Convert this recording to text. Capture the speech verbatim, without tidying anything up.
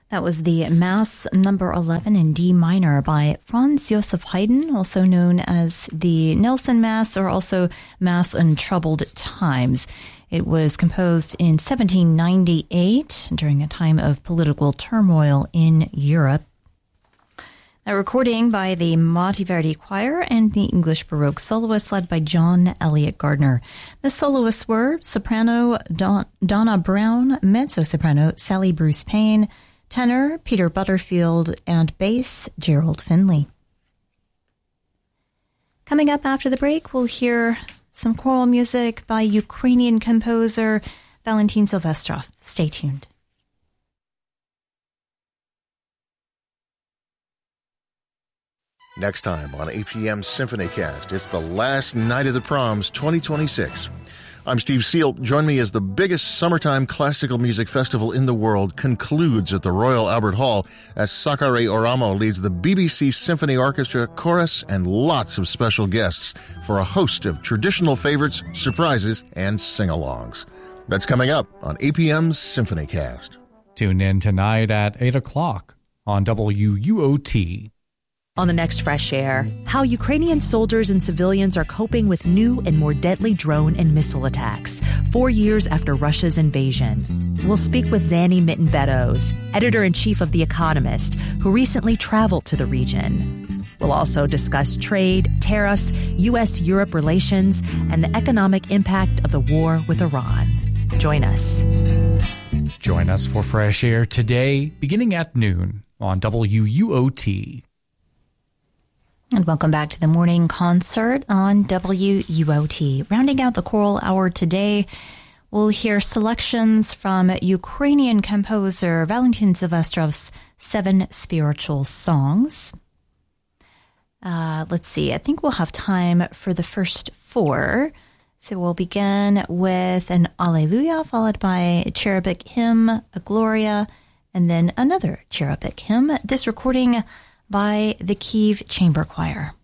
That was the Mass number eleven in D minor by Franz Joseph Haydn, also known as the Nelson Mass or also Mass in Troubled Times. It was composed in seventeen ninety-eight during a time of political turmoil in Europe. A recording by the Monteverdi Choir and the English Baroque soloists led by John Elliott Gardner. The soloists were soprano Don- Donna Brown, mezzo-soprano Sally Bruce Payne, tenor Peter Butterfield, and bass Gerald Finley. Coming up after the break, we'll hear some choral music by Ukrainian composer Valentin Silvestrov. Stay tuned. Next time on A P M SymphonyCast, it's the last night of the proms twenty twenty-six. I'm Steve Seal. Join me as the biggest summertime classical music festival in the world concludes at the Royal Albert Hall as Sakari Oramo leads the B B C Symphony Orchestra, chorus, and lots of special guests for a host of traditional favorites, surprises, and sing-alongs. That's coming up on A P M's SymphonyCast. Tune in tonight at eight o'clock on W U O T. On the next Fresh Air, how Ukrainian soldiers and civilians are coping with new and more deadly drone and missile attacks, four years after Russia's invasion. We'll speak with Zanny Mitten-Beddoes, editor-in-chief of The Economist, who recently traveled to the region. We'll also discuss trade, tariffs, U S Europe relations, and the economic impact of the war with Iran. Join us. Join us for Fresh Air today, beginning at noon on W U O T. And welcome back to the morning concert on W U O T. Rounding out the choral hour today, we'll hear selections from Ukrainian composer Valentin Silvestrov's Seven Spiritual Songs. Uh, let's see, I think we'll have time for the first four. So we'll begin with an Alleluia, followed by a cherubic hymn, a Gloria, and then another cherubic hymn. This recording by the Kyiv Chamber Choir.